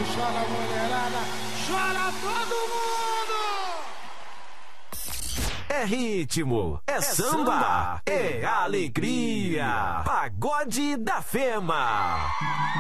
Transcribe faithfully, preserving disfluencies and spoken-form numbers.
chora a mulherada, chora todo mundo! É ritmo, é, é samba, samba, é alegria. Pagode da Fema.